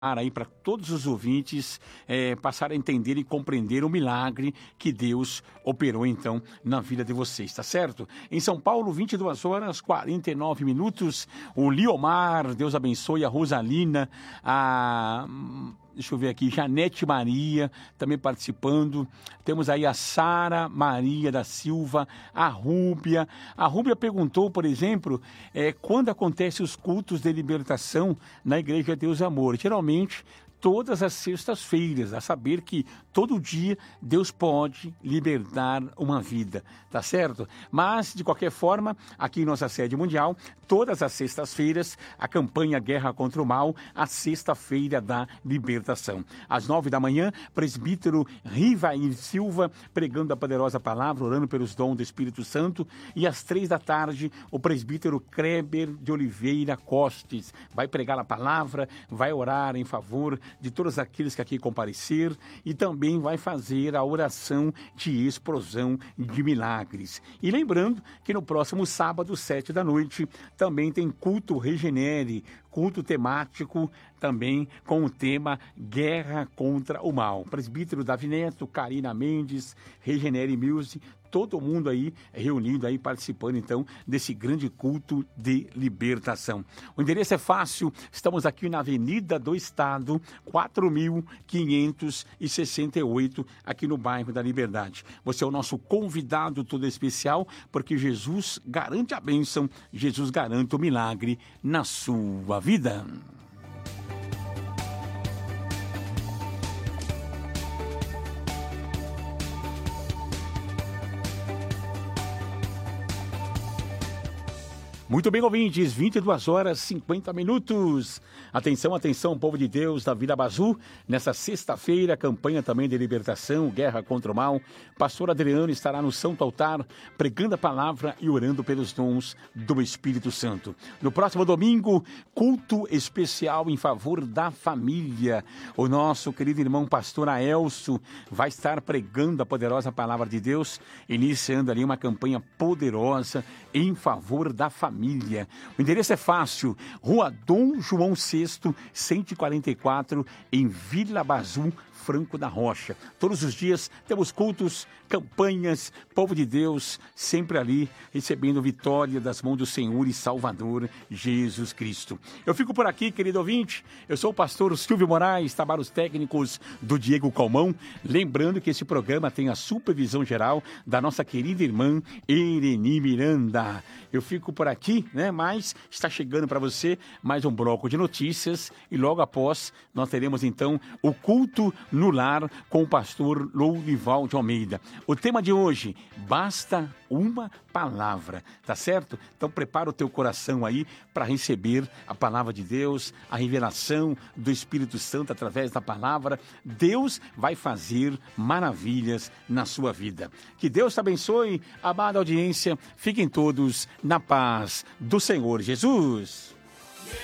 aí para todos os ouvintes passar a entender e compreender o milagre que Deus operou então na vida de vocês, tá certo? Em São Paulo, 22 horas 49 minutos, o Liomar, Deus abençoe, a Rosalina, deixa eu ver aqui, Janete Maria também participando. Temos aí a Sara Maria da Silva, a Rúbia. A Rúbia perguntou, por exemplo, quando acontecem os cultos de libertação na Igreja Deus Amor. Geralmente, todas as sextas-feiras, a saber que todo dia Deus pode libertar uma vida, tá certo? Mas, de qualquer forma, aqui em nossa sede mundial, todas as sextas-feiras, a campanha Guerra contra o Mal, a sexta-feira da libertação. Às 9 da manhã, presbítero Rivair Silva, pregando a poderosa palavra, orando pelos dons do Espírito Santo. E às 3 da tarde, o presbítero Kreber de Oliveira Costes vai pregar a palavra, vai orar em favor de todos aqueles que aqui comparecer e também vai fazer a oração de explosão de milagres. E lembrando que no próximo sábado, 7 da noite, também tem culto Regenere, culto temático também com o tema Guerra contra o Mal. Presbítero Davi Neto, Karina Mendes, Regenere Music, todo mundo aí reunido aí participando então desse grande culto de libertação. O endereço é fácil, estamos aqui na Avenida do Estado, 4.568, aqui no bairro da Liberdade. Você é o nosso convidado todo especial, porque Jesus garante a bênção, Jesus garante o milagre na sua vida. Muito bem, ouvintes, 22 horas 50 minutos. Atenção, atenção, povo de Deus da Vila Bazu. Nessa sexta-feira, campanha também de libertação, guerra contra o mal. Pastor Adriano estará no Santo Altar, pregando a palavra e orando pelos dons do Espírito Santo. No próximo domingo, culto especial em favor da família. O nosso querido irmão pastor Aelso vai estar pregando a poderosa palavra de Deus, iniciando ali uma campanha poderosa em favor da família. O endereço é fácil, Rua Dom João VI, 144, em Vila Bazu, Franco da Rocha. Todos os dias temos cultos, campanhas, povo de Deus, sempre ali recebendo vitória das mãos do Senhor e Salvador Jesus Cristo. Eu fico por aqui, querido ouvinte. Eu sou o pastor Silvio Moraes, trabalhos técnicos do Diego Calmão. Lembrando que esse programa tem a supervisão geral da nossa querida irmã Ereni Miranda. Eu fico por aqui, mas está chegando para você mais um bloco de notícias e logo após nós teremos então o culto no lar com o pastor Lourival de Almeida. O tema de hoje, basta uma palavra, tá certo? Então prepara o teu coração aí para receber a palavra de Deus, a revelação do Espírito Santo através da palavra. Deus vai fazer maravilhas na sua vida. Que Deus te abençoe, amada audiência. Fiquem todos na paz do Senhor Jesus.